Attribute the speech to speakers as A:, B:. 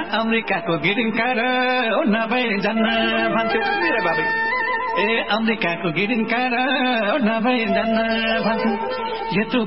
A: अमेरिकाको greeting card हो नभए जान्न भन्थ्यो मेरो बाबु ए अमेरिकाको ग्रिटिङ कार्ड हो नभए जान्न भन्थ्यो यत्रो